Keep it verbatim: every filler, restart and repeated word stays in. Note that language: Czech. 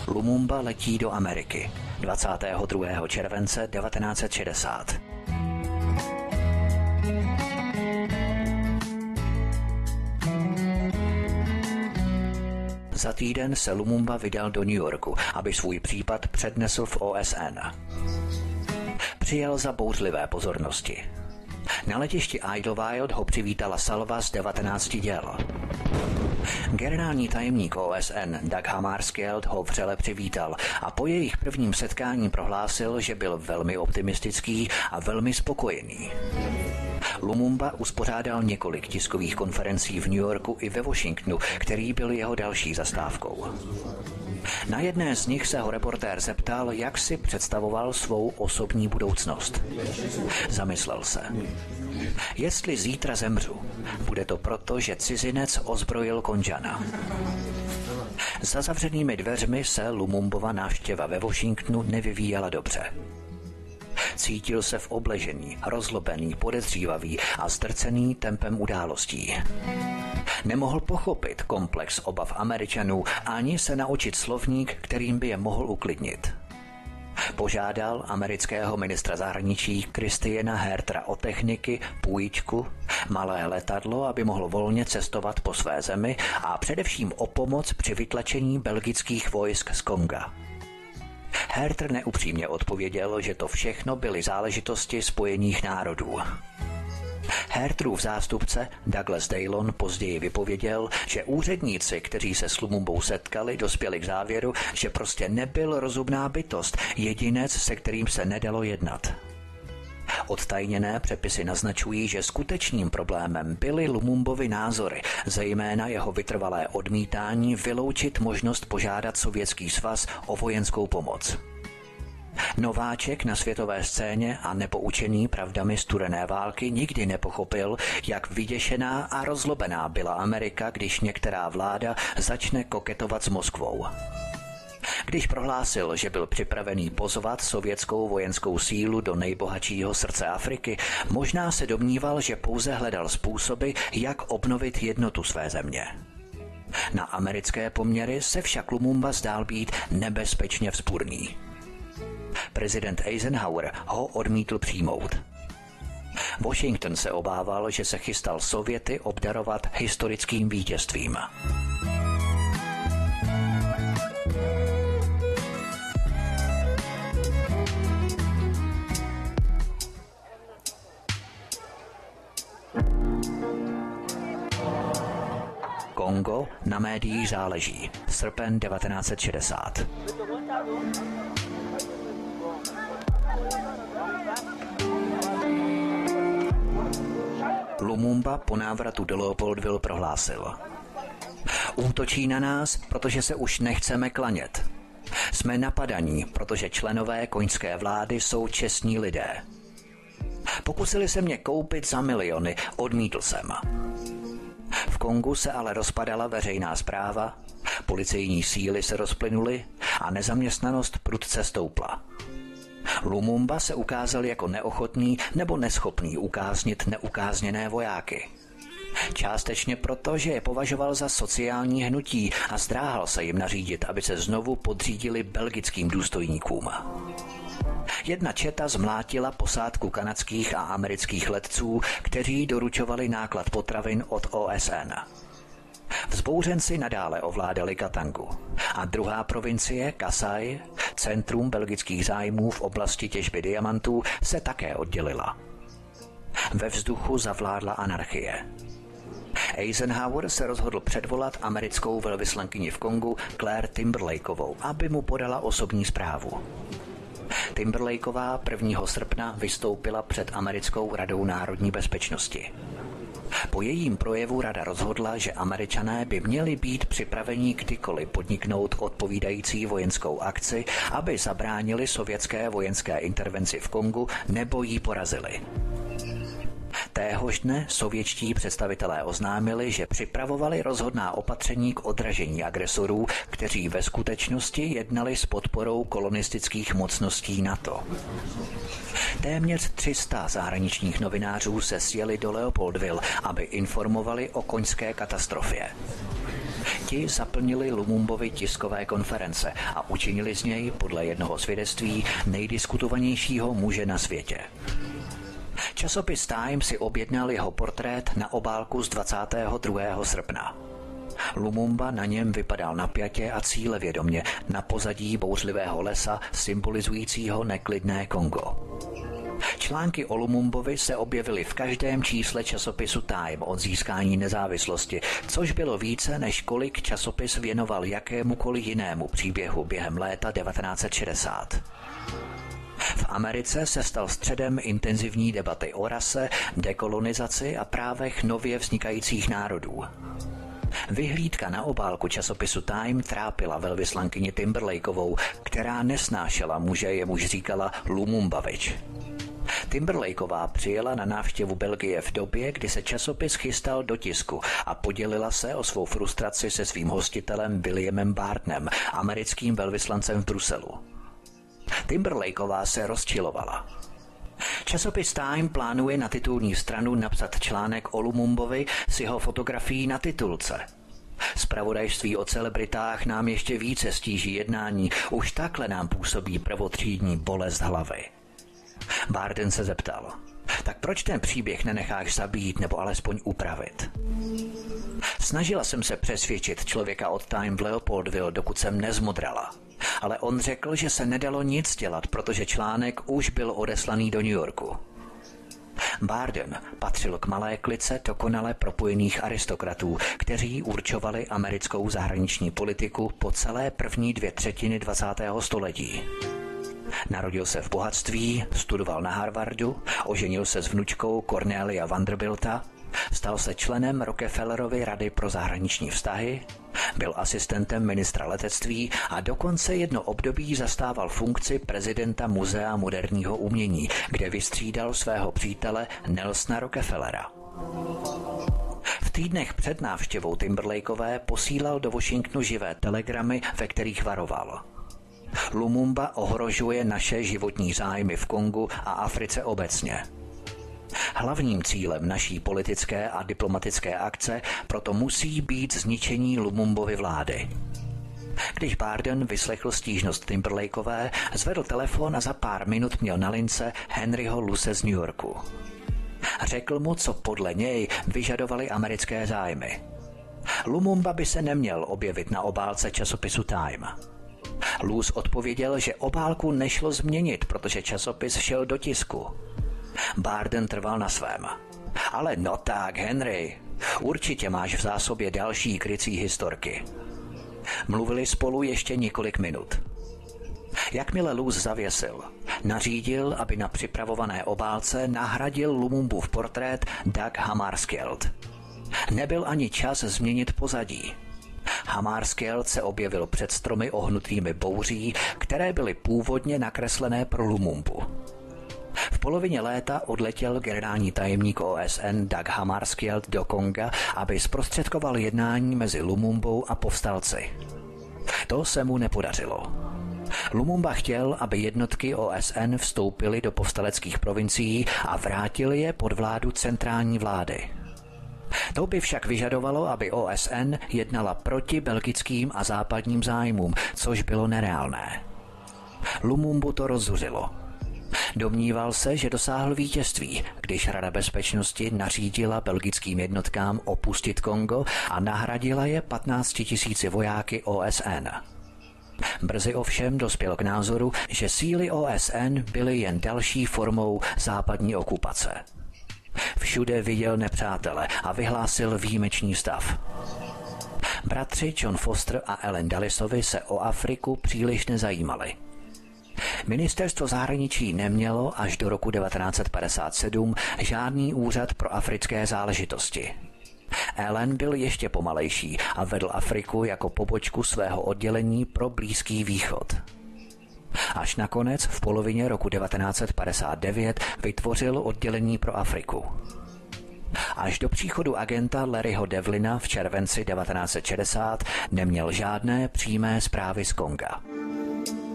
Lumumba letí do Ameriky dvacátého druhého července devatenáct set šedesát. Za týden se Lumumba vydal do New Yorku, aby svůj případ přednesl v O S N. Přijel za bouřlivé pozornosti. Na letišti Idlewild ho přivítala salva z devatenácti děl. Generální tajemník O S N Dag Hammarskjöld ho vřele přivítal a po jejich prvním setkání prohlásil, že byl velmi optimistický a velmi spokojený. Lumumba uspořádal několik tiskových konferencí v New Yorku i ve Washingtonu, který byl jeho další zastávkou. Na jedné z nich se ho reportér zeptal, jak si představoval svou osobní budoucnost. Zamyslel se. Jestli zítra zemřu, bude to proto, že cizinec ozbrojil Konjana. Za zavřenými dveřmi se Lumumbova návštěva ve Washingtonu nevyvíjela dobře. Cítil se v obležení, rozlobený, podezřívavý a zdrcený tempem událostí. Nemohl pochopit komplex obav Američanů ani se naučit slovník, kterým by je mohl uklidnit. Požádal amerického ministra zahraničí Christiana Hertera o techniky, půjčku, malé letadlo, aby mohl volně cestovat po své zemi a především o pomoc při vytlačení belgických vojsk z Konga. Herter neupřímně odpověděl, že to všechno byly záležitosti Spojených národů. Herterův zástupce Douglas Dallon později vypověděl, že úředníci, kteří se s Lumumbou setkali, dospěli k závěru, že prostě nebyl rozumná bytost, jedinec, se kterým se nedalo jednat. Odtajněné přepisy naznačují, že skutečným problémem byly Lumumbovy názory, zejména jeho vytrvalé odmítání vyloučit možnost požádat Sovětský svaz o vojenskou pomoc. Nováček na světové scéně a nepoučený pravdami studené války nikdy nepochopil, jak vyděšená a rozlobená byla Amerika, když některá vláda začne koketovat s Moskvou. Když prohlásil, že byl připravený pozvat sovětskou vojenskou sílu do nejbohatšího srdce Afriky, možná se domníval, že pouze hledal způsoby, jak obnovit jednotu své země. Na americké poměry se však Lumumba zdál být nebezpečně vzpurný. Prezident Eisenhower ho odmítl přijmout. Washington se obával, že se chystal Sověty obdarovat historickým vítězstvím. Kongo, na médiích záleží. Srpen devatenáct set šedesát. Lumumba po návratu do Leopoldville prohlásil: Útočí na nás, protože se už nechceme klanět. Jsme napadaní, protože členové koňské vlády jsou čestní lidé. Pokusili se mě koupit za miliony, odmítl jsem. V Kongu se ale rozpadala veřejná správa, policejní síly se rozplynuly a nezaměstnanost prudce stoupla. Lumumba se ukázal jako neochotný nebo neschopný ukáznit neukázněné vojáky. Částečně proto, že je považoval za sociální hnutí a zdráhal se jim nařídit, aby se znovu podřídili belgickým důstojníkům. Jedna četa zmlátila posádku kanadských a amerických letců, kteří doručovali náklad potravin od O S N. Vzbouřenci nadále ovládali Katangu a druhá provincie, Kasai, centrum belgických zájmů v oblasti těžby diamantů, se také oddělila. Ve vzduchu zavládla anarchie. Eisenhower se rozhodl předvolat americkou velvyslankyni v Kongu Claire Timberlakeovou, aby mu podala osobní zprávu. Timberlakeová prvního srpna vystoupila před americkou radou národní bezpečnosti. Po jejím projevu rada rozhodla, že Američané by měli být připraveni kdykoliv podniknout odpovídající vojenskou akci, aby zabránili sovětské vojenské intervenci v Kongu nebo ji porazili. Téhož dne sovětští představitelé oznámili, že připravovali rozhodná opatření k odražení agresorů, kteří ve skutečnosti jednali s podporou kolonistických mocností NATO. Téměř tři sta zahraničních novinářů se sjeli do Leopoldville, aby informovali o koňské katastrofě. Ti zaplnili Lumumbovy tiskové konference a učinili z něj, podle jednoho svědectví, nejdiskutovanějšího muže na světě. Časopis Time si objednal jeho portrét na obálku z dvacátého druhého srpna. Lumumba na něm vypadal napjatě a cílevědomě na pozadí bouřlivého lesa symbolizujícího neklidné Kongo. Články o Lumumbovi se objevily v každém čísle časopisu Time od získání nezávislosti, což bylo více, než kolik časopis věnoval jakémukoliv jinému příběhu během léta devatenáct set šedesát. V Americe se stal středem intenzivní debaty o rase, dekolonizaci a právech nově vznikajících národů. Vyhlídka na obálku časopisu Time trápila velvyslankyni Timberlakeovou, která nesnášela muže, jemuž říkala Lumumbavič. Timberlakeová přijela na návštěvu Belgie v době, kdy se časopis chystal do tisku a podělila se o svou frustraci se svým hostitelem Williamem Bartonem, americkým velvyslancem v Bruselu. Timberlakeová se rozčilovala. Časopis Time plánuje na titulní stranu napsat článek o Lumumbovi s jeho fotografií na titulce. Zpravodajství o celebritách nám ještě více stíží jednání, už takhle nám působí prvotřídní bolest hlavy. Barton se zeptal, tak proč ten příběh nenecháš zabít nebo alespoň upravit? Snažila jsem se přesvědčit člověka od Time v Leopoldville, dokud jsem nezmodrala. Ale on řekl, že se nedalo nic dělat, protože článek už byl odeslaný do New Yorku. Barton patřil k malé klice dokonale propojených aristokratů, kteří určovali americkou zahraniční politiku po celé první dvě třetiny dvacátého století. Narodil se v bohatství, studoval na Harvardu, oženil se s vnučkou Cornelia Vanderbilta, stal se členem Rockefellerovy rady pro zahraniční vztahy, byl asistentem ministra letectví a dokonce jedno období zastával funkci prezidenta Muzea moderního umění, kde vystřídal svého přítele Nelsona Rockefellera. V týdnech před návštěvou Timberlakeové posílal do Washingtonu živé telegramy, ve kterých varoval. Lumumba ohrožuje naše životní zájmy v Kongu a Africe obecně. Hlavním cílem naší politické a diplomatické akce proto musí být zničení Lumumbovy vlády. Když Barton vyslechl stížnost Timberlakeové, zvedl telefon a za pár minut měl na lince Henryho Luce z New Yorku. Řekl mu, co podle něj vyžadovaly americké zájmy. Lumumba by se neměl objevit na obálce časopisu Time. Luce odpověděl, že obálku nešlo změnit, protože časopis šel do tisku. Barton trval na svém. Ale no tak, Henry, určitě máš v zásobě další krycí historky. Mluvili spolu ještě několik minut. Jakmile Luce zavěsil, nařídil, aby na připravované obálce nahradil Lumumbův portrét Dag Hammarskjöld. Nebyl ani čas změnit pozadí. Hammarskjöld se objevil před stromy ohnutými bouří, které byly původně nakreslené pro Lumumbu. V polovině léta odletěl generální tajemník O S N Dag Hammarskjöld do Konga, aby zprostředkoval jednání mezi Lumumbou a povstalci. To se mu nepodařilo. Lumumba chtěl, aby jednotky O S N vstoupily do povstaleckých provincií a vrátili je pod vládu centrální vlády. To by však vyžadovalo, aby O S N jednala proti belgickým a západním zájmům, což bylo nereálné. Lumumbu to rozzuřilo. Domníval se, že dosáhl vítězství, když Rada bezpečnosti nařídila belgickým jednotkám opustit Kongo a nahradila je patnácti tisíci vojáky O S N. Brzy ovšem dospěl k názoru, že síly O S N byly jen další formou západní okupace. Všude viděl nepřátele a vyhlásil výjimečný stav. Bratři John Foster a Ellen Dullesovi se o Afriku příliš nezajímali. Ministerstvo zahraničí nemělo až do roku devatenáct set padesát sedm žádný úřad pro africké záležitosti. Ellen byl ještě pomalejší a vedl Afriku jako pobočku svého oddělení pro Blízký východ. Až nakonec v polovině roku devatenáct set padesát devět vytvořil oddělení pro Afriku. Až do příchodu agenta Larryho Devlina v červenci devatenáct set šedesát neměl žádné přímé zprávy z Konga.